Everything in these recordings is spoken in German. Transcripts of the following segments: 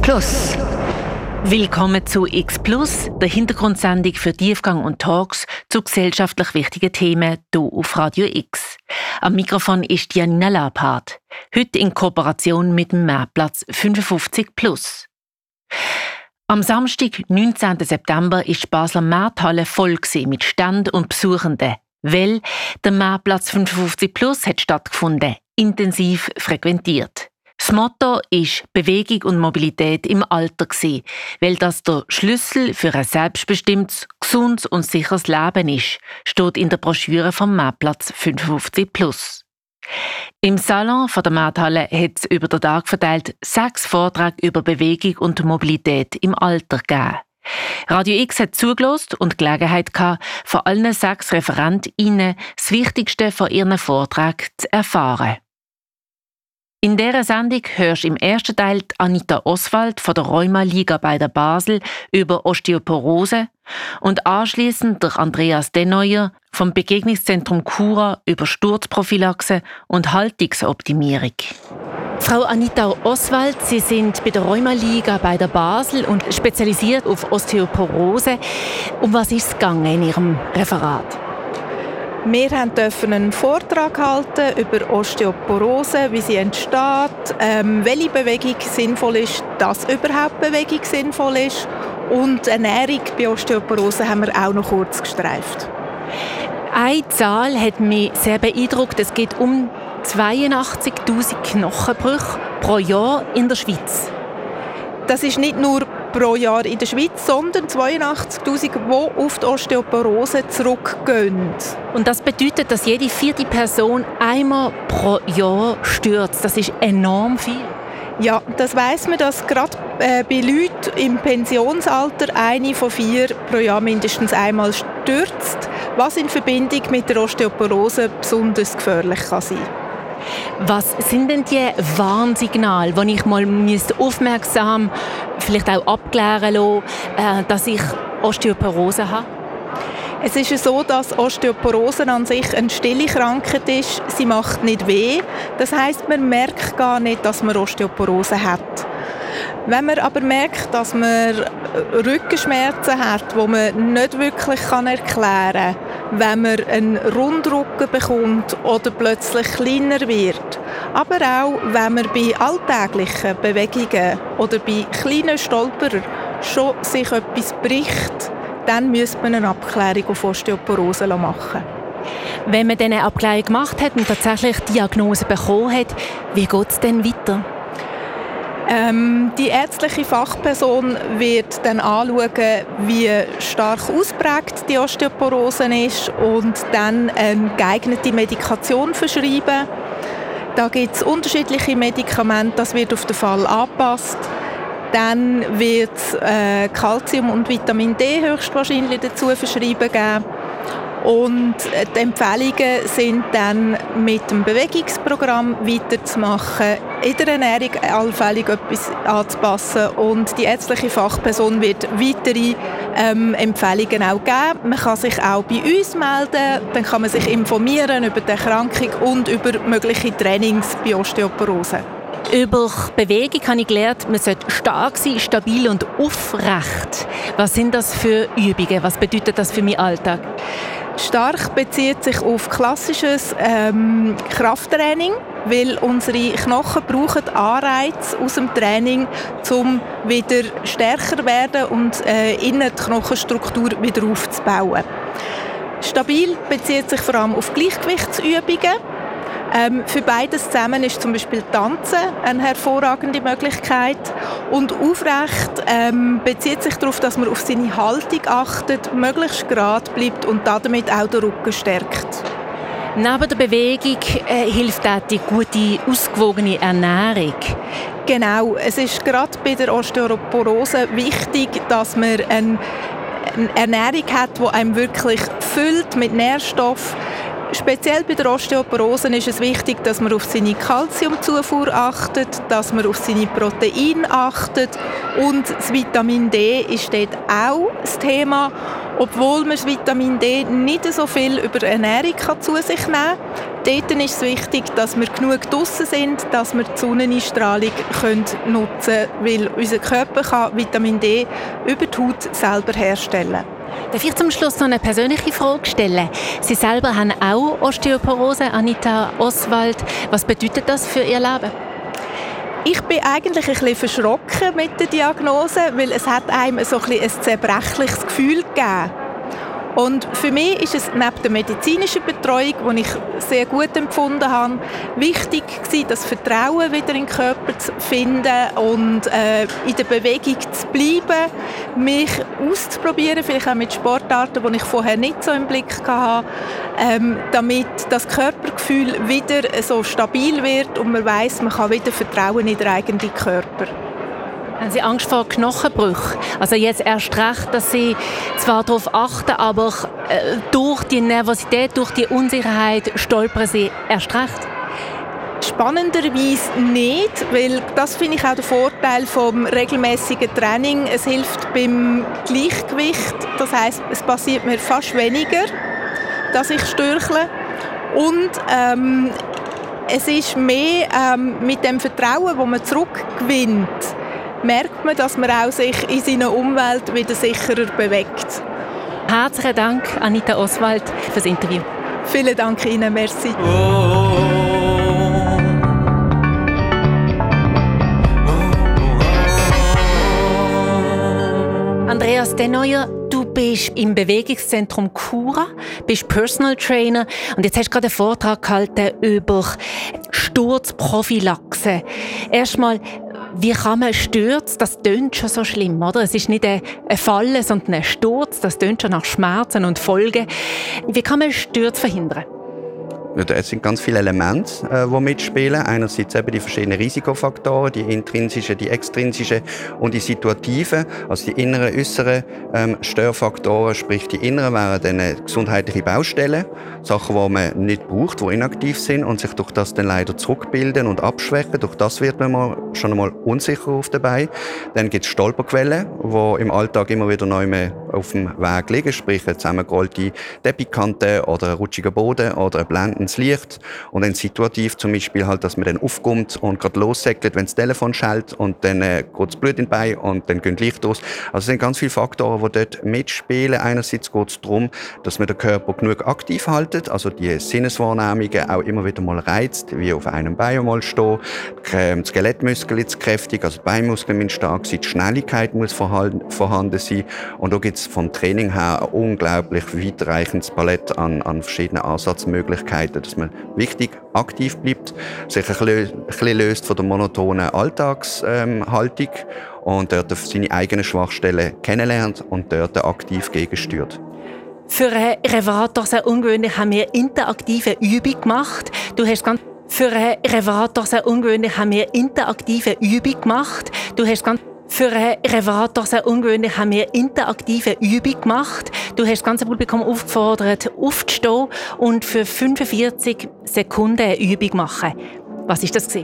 Plus. Willkommen zu X Plus, der Hintergrundsendung für Tiefgang und Talks zu gesellschaftlich wichtigen Themen hier auf Radio X. Am Mikrofon ist Janina Labhardt. Heute in Kooperation mit dem Marktplatz 55 Plus. Am Samstag, 19. September, war die Basler Markthalle voll mit Ständen und Besuchenden, weil der Marktplatz 55 Plus hat stattgefunden, intensiv frequentiert. Das Motto ist Bewegung und Mobilität im Alter gewesen, weil das der Schlüssel für ein selbstbestimmtes, gesundes und sicheres Leben ist, steht in der Broschüre vom Marktplatz 55 Plus. Im Salon von der Markthalle hat es über den Tag verteilt 6 Vorträge über Bewegung und Mobilität im Alter gegeben. Radio X hat zugelassen und die Gelegenheit gehabt, von allen 6 ReferentInnen das Wichtigste von ihren Vorträgen zu erfahren. In dieser Sendung hörst du im ersten Teil Anita Oswald von der Rheuma-Liga bei der Basel über Osteoporose und anschliessend durch Andreas Denneuer vom Begegnungszentrum Cura über Sturzprophylaxe und Haltungsoptimierung. Frau Anita Oswald, Sie sind bei der Rheuma-Liga bei der Basel und spezialisiert auf Osteoporose. Um was ist es gegangen in Ihrem Referat? Wir durften einen Vortrag halten über Osteoporose, wie sie entsteht, welche Bewegung sinnvoll ist, dass überhaupt Bewegung sinnvoll ist. Und Ernährung bei Osteoporose haben wir auch noch kurz gestreift. Eine Zahl hat mich sehr beeindruckt. Es geht um 82'000 Knochenbrüche pro Jahr in der Schweiz. Das ist nicht nur pro Jahr in der Schweiz, sondern 82'000, die auf die Osteoporose zurückgehen. Und das bedeutet, dass jede 4. Person einmal pro Jahr stürzt. Das ist enorm viel. Ja, das weiss man, dass gerade bei Leuten im Pensionsalter eine von 4 pro Jahr mindestens einmal stürzt, was in Verbindung mit der Osteoporose besonders gefährlich kann sein. Was sind denn die Warnsignale, die ich mal aufmerksam vielleicht auch abklären lassen, dass ich Osteoporose habe? Es ist so, dass Osteoporose an sich eine stille Krankheit ist. Sie macht nicht weh. Das heisst, man merkt gar nicht, dass man Osteoporose hat. Wenn man aber merkt, dass man Rückenschmerzen hat, die man nicht wirklich erklären kann, wenn man einen Rundrücken bekommt oder plötzlich kleiner wird, aber auch, wenn man bei alltäglichen Bewegungen oder bei kleinen Stolperern schon sich etwas bricht, dann müsste man eine Abklärung auf Osteoporose machen. Wenn man diese Abklärung gemacht hat und tatsächlich die Diagnose bekommen hat, wie geht es dann weiter? Die ärztliche Fachperson wird dann anschauen, wie stark ausprägt die Osteoporose ist und dann eine geeignete Medikation verschreiben. Da gibt es unterschiedliche Medikamente, das wird auf den Fall angepasst. Dann wird es Calcium und Vitamin D höchstwahrscheinlich dazu verschrieben geben. Und die Empfehlungen sind dann mit dem Bewegungsprogramm weiterzumachen, in der Ernährung allfällig etwas anzupassen und die ärztliche Fachperson wird weitere Empfehlungen auch geben. Man kann sich auch bei uns melden, dann kann man sich informieren über die Erkrankung und über mögliche Trainings bei Osteoporose. Über Bewegung habe ich gelernt, man sollte stark sein, stabil und aufrecht. Was sind das für Übungen? Was bedeutet das für meinen Alltag? Stark bezieht sich auf klassisches Krafttraining, weil unsere Knochen brauchen Anreize aus dem Training, um wieder stärker zu werden und innen die Knochenstruktur wieder aufzubauen. Stabil bezieht sich vor allem auf Gleichgewichtsübungen. Für beides zusammen ist zum Beispiel Tanzen eine hervorragende Möglichkeit. Und aufrecht bezieht sich darauf, dass man auf seine Haltung achtet, möglichst gerade bleibt und damit auch den Rücken stärkt. Neben der Bewegung hilft auch die gute, ausgewogene Ernährung. Genau, es ist gerade bei der Osteoporose wichtig, dass man eine Ernährung hat, die einem wirklich füllt mit Nährstoffen. Speziell bei der Osteoporose ist es wichtig, dass man auf seine Kalziumzufuhr achtet, dass man auf seine Proteine achtet und das Vitamin D ist dort auch das Thema. Obwohl man das Vitamin D nicht so viel über Ernährung zu sich nehmen kann. Dort ist es wichtig, dass wir genug draussen sind, dass wir die Sonneneinstrahlung nutzen können, weil unser Körper kann Vitamin D über die Haut selber herstellen. Darf ich zum Schluss noch eine persönliche Frage stellen? Sie selber haben auch Osteoporose, Anita Oswald. Was bedeutet das für Ihr Leben? Ich bin eigentlich ein bisschen verschrocken mit der Diagnose, weil es hat einem so ein zerbrechliches Gefühl gegeben. Und für mich ist es neben der medizinischen Betreuung, die ich sehr gut empfunden habe, wichtig gewesen, das Vertrauen wieder in den Körper zu finden und in der Bewegung zu bleiben, mich auszuprobieren, vielleicht auch mit Sportarten, die ich vorher nicht so im Blick hatte, damit das Körpergefühl wieder so stabil wird und man weiss, man kann wieder vertrauen in den eigenen Körper. Haben Sie Angst vor Knochenbrüchen? Also jetzt erst recht, dass Sie zwar darauf achten, aber durch die Nervosität, durch die Unsicherheit stolpern Sie erst recht? Spannenderweise nicht, weil das finde ich auch der Vorteil vom regelmäßigen Training. Es hilft beim Gleichgewicht, das heisst, es passiert mir fast weniger, dass ich stürchle. Und es ist mehr mit dem Vertrauen, das man zurückgewinnt, merkt man, dass man auch sich in seiner Umwelt wieder sicherer bewegt. Herzlichen Dank, Anita Oswald, für das Interview. Vielen Dank Ihnen, merci. Andreas Denoyer, du bist im Bewegungszentrum Cura, bist Personal Trainer und jetzt hast du gerade einen Vortrag gehalten über Sturzprophylaxe. Erstmal, wie kann man Stürze? Das tönt schon so schlimm, oder? Es ist nicht ein Fallen, sondern ein Sturz. Das tönt schon nach Schmerzen und Folgen. Wie kann man Stürze verhindern? Es sind ganz viele Elemente, die mitspielen. Einerseits eben die verschiedenen Risikofaktoren, die intrinsischen, die extrinsischen und die situativen, also die inneren, äußeren Störfaktoren. Sprich, die inneren wären dann gesundheitliche Baustellen, Sachen, die man nicht braucht, die inaktiv sind und sich durch das dann leider zurückbilden und abschwächen. Durch das wird man schon einmal unsicher auf den Beinen. Dann gibt es Stolperquellen, die im Alltag immer wieder neu auf dem Weg liegen, sprich eine zusammengerollte Teppichkante oder ein rutschiger Boden oder ein blendendes Licht. Und dann situativ zum Beispiel halt, dass man dann aufkommt und gerade lossäckelt, wenn das Telefon schellt und dann geht das Blut in den Bein und dann gehen Licht aus. Also es sind ganz viele Faktoren, die dort mitspielen. Einerseits geht es darum, dass man den Körper genug aktiv hält, also die Sinneswahrnehmungen auch immer wieder mal reizt, wie auf einem Bein mal stehen, die Skelettmuskeln sind kräftig, also die Beinmuskeln müssen stark sein, die Schnelligkeit muss vorhanden sein. Und da gibt es vom Training her ein unglaublich weitreichendes Palett an verschiedenen Ansatzmöglichkeiten, dass man wichtig aktiv bleibt, sich ein bisschen löst von der monotonen Alltagshaltung und dort seine eigenen Schwachstellen kennenlernt und dort aktiv gegensteuert. Für einen Reverator sehr ungewöhnlich haben wir interaktive Übung gemacht. Für einen Reverator sehr ungewöhnlich haben wir interaktive Übung gemacht. Für einen Reverator sehr ungewöhnlich haben wir interaktive Übung gemacht. Du hast das ganze Publikum aufgefordert, aufzustehen und für 45 Sekunden eine Übung machen. Was war das?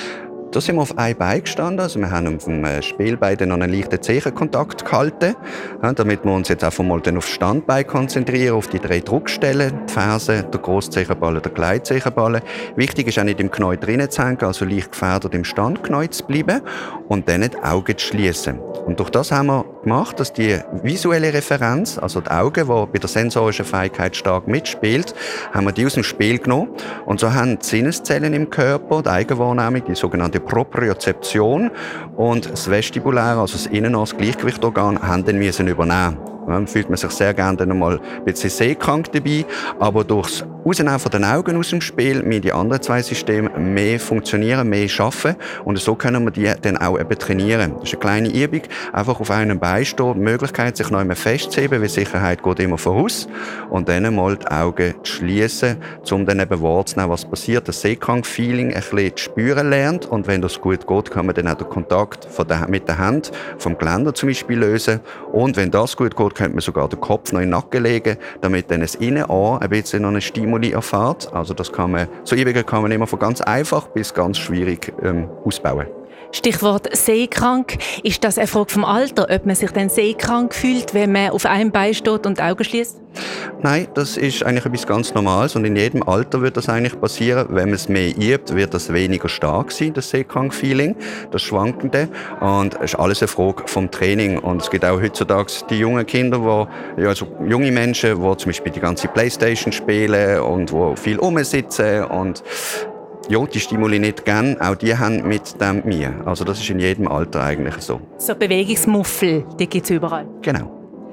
Da sind wir auf ein Bein gestanden. Also wir haben auf dem Spielbein noch einen leichten Zehenkontakt gehalten, damit wir uns jetzt einfach mal auf das Standbein konzentrieren, auf die 3 Druckstellen, die Ferse, der Grosszechenballen, der Kleinzechenballen. Wichtig ist auch nicht im Knie drinnen zu hängen, also leicht gefedert im Standknie zu bleiben und dann die Augen zu schließen. Und durch das haben wir gemacht, dass die visuelle Referenz, also die Augen, die bei der sensorischen Fähigkeit stark mitspielt, haben wir die aus dem Spiel genommen. Und so haben die Sinneszellen im Körper, die Eigenwahrnehmung, die sogenannte Propriozeption und das Vestibuläre, also das Innenohr, das Gleichgewichtsorgan, haben dann müssen übernehmen. Dann fühlt man sich sehr gerne dann mal ein bisschen seekrank dabei, aber durchs Rausnehmen von den Augen aus dem Spiel müssen die anderen 2 Systeme mehr funktionieren, mehr arbeiten und so können wir die dann auch eben trainieren. Das ist eine kleine Übung, einfach auf einem Bein stehen, die Möglichkeit, sich noch einmal festzuheben, weil Sicherheit geht immer voraus und dann mal die Augen zu schliessen, um dann eben wahrzunehmen, was passiert, das Seekrank-Feeling ein bisschen zu spüren lernt und wenn das gut geht, kann man dann auch den Kontakt mit der Hand, vom Geländer zum Beispiel lösen und wenn das gut geht, könnte man sogar den Kopf noch in den Nacken legen, damit dann das Innenohr ein bisschen noch einen Stimuli erfährt. Also so Übungen kann man immer von ganz einfach bis ganz schwierig ausbauen. Stichwort seekrank. Ist das eine Frage vom Alter, ob man sich dann seekrank fühlt, wenn man auf einem Bein steht und die Augen schließt? Nein, das ist eigentlich etwas ganz Normales und in jedem Alter wird das eigentlich passieren. Wenn man es mehr übt, wird das weniger stark sein, das Seekrank-Feeling, das Schwankende. Und es ist alles eine Frage vom Training. Und es gibt auch heutzutage die jungen Kinder, also junge Menschen, die zum Beispiel die ganze Playstation spielen und die viel rumsitzen und ja, die Stimuli nicht gern, auch die haben mit dem Mühe. Also das ist in jedem Alter eigentlich so. So Bewegungsmuffel, die gibt es überall. Genau.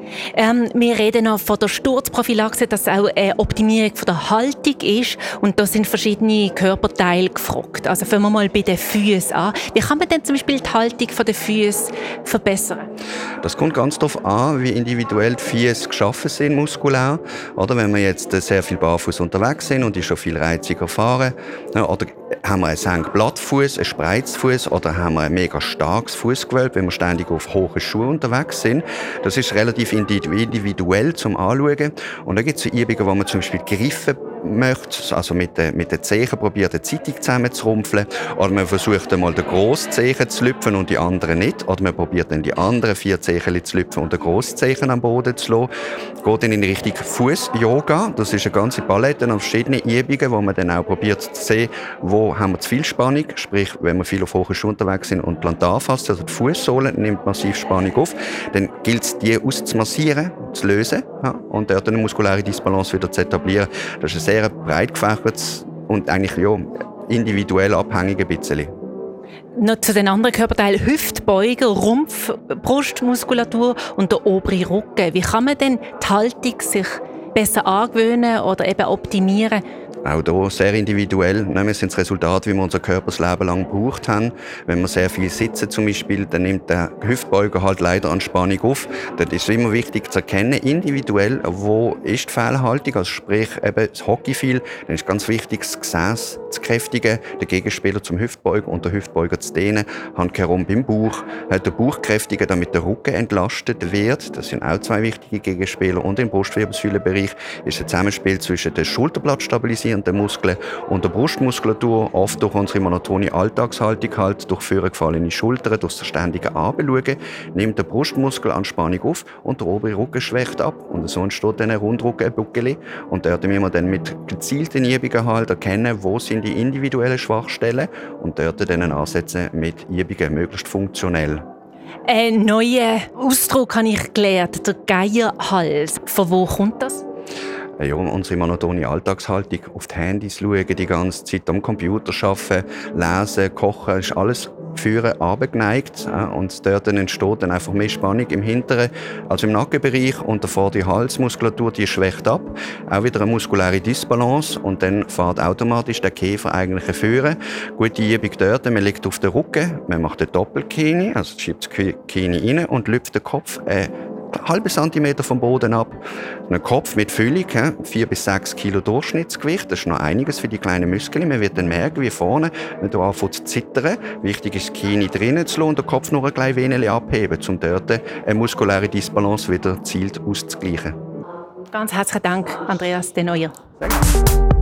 Wir reden noch von der Sturzprophylaxe, dass auch eine Optimierung von der Haltung ist. Und da sind verschiedene Körperteile gefragt. Also fangen wir mal bei den Füßen an. Wie kann man denn zum Beispiel die Haltung der Füße verbessern? Das kommt ganz darauf an, wie individuell die Füße geschaffen sind, muskulär. Oder wenn wir jetzt sehr viel barfuß unterwegs sind und die schon viel Reizung erfahren, oder haben wir einen Senkblattfuß, einen Spreizfuß oder haben wir ein mega starkes Fußgewölbe, wenn wir ständig auf hohen Schuhen unterwegs sind. Das ist relativ individuell zum Anschauen. Und dann gibt es so Übungen, wo man zum Beispiel Griffe möchte, also mit den Zehen probiert, eine Zeitung zusammenzurumpfeln. Oder man versucht einmal den grossen Zehen zu lüpfen und die anderen nicht. Oder man probiert dann die anderen 4 Zehen zu lüpfen und den grossen Zehen am Boden zu lassen. Geht dann in Richtung Fuß-Yoga. Das ist eine ganze Palette an verschiedenen Übungen, wo man dann auch probiert zu sehen, wo haben wir zu viel Spannung. Sprich, wenn wir viel auf hohen Schuhen unterwegs sind und Plantarfaszie, also die Fußsohle, nimmt massiv Spannung auf, dann gilt es, die auszumassieren, zu lösen, ja, und dort eine muskuläre Disbalance wieder zu etablieren. Das ist ein sehr breit gefächertes und eigentlich individuell abhängig ein bisschen. Noch zu den anderen Körperteilen: Hüftbeuger, Rumpf, Brustmuskulatur und der obere Rücken. Wie kann man denn die Haltung sich besser angewöhnen oder eben optimieren? Auch hier sehr individuell. Wir sind das Resultat, wie wir unser Körper das Leben lang gebraucht haben. Wenn wir sehr viel sitzen zum Beispiel, dann nimmt der Hüftbeuger halt leider an Spannung auf. Dort ist es immer wichtig zu erkennen, individuell, wo ist die Fehlhaltung, also sprich eben das Hockeyfeel. Dann ist ganz wichtig, das Gesäß zu kräftigen, den Gegenspieler zum Hüftbeuger und den Hüftbeuger zu dehnen, Hand herum beim Bauch, den Bauch kräftigen, damit der Rücken entlastet wird. Das sind auch 2 wichtige Gegenspieler. Und im Brustwirbelsäulenbereich ist ein Zusammenspiel zwischen der Schulterblatt stabilisierenden Muskeln und der Brustmuskulatur, oft durch unsere monotone Alltagshaltung, halt durch vorgefallene Schultern, durch das ständige Anschauen, nimmt der Brustmuskel an Spannung auf und der obere Rücken schwächt ab. Und so entsteht dann ein Rundrückenbuckeli. Und dort müssen wir dann mit gezielten Übungen halt erkennen, wo sind die individuellen Schwachstellen und dort dann ansetzen mit Übungen, möglichst funktionell. Einen neuen Ausdruck habe ich gelernt, der Geierhals. Von wo kommt das? Ja, unsere monotone Alltagshaltung, auf die Handys schauen, die ganze Zeit am Computer arbeiten, lesen, kochen, ist alles führen, abgeneigt. Und dort entsteht dann einfach mehr Spannung im hinteren, also im Nackenbereich, und davor die Halsmuskulatur, die schwächt ab. Auch wieder eine muskuläre Disbalance und dann fährt automatisch der Kiefer eigentlich führen. Gute Übung dort, man liegt auf den Rücken, man macht eine Doppelknie, also schiebt das Knie rein und lüpft den Kopf halbe Zentimeter vom Boden ab. Ein Kopf mit Füllung, 4 bis 6 Kilo Durchschnittsgewicht, das ist noch einiges für die kleinen Muskeln. Man wird dann merken, wie vorne, wenn du anfängst zu zittern, wichtig ist, das Knie drinnen zu lassen und den Kopf noch ein klein wenig abheben, um dort eine muskuläre Disbalance wieder gezielt auszugleichen. Ganz herzlichen Dank, Andreas de Neuer. Danke.